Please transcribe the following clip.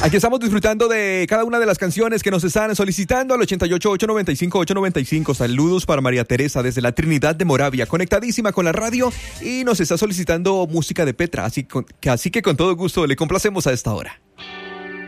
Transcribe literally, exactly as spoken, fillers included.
Aquí estamos disfrutando de cada una de las canciones que nos están solicitando al ochenta y ocho, ochocientos noventa y cinco, ochocientos noventa y cinco. Saludos para María Teresa desde la Trinidad de Moravia, conectadísima con la radio y nos está solicitando música de Petra, así, con, que, así que con todo gusto le complacemos a esta hora.